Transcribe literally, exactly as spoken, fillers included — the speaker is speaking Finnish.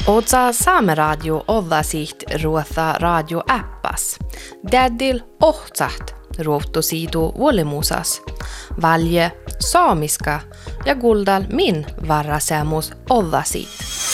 Otsa Saameradio ovasiht ruotha radioäppas. Tädil ohtsaht ruottosiidu vuolimusas. Valje saamiska ja guldal min varrasemus ovasiit.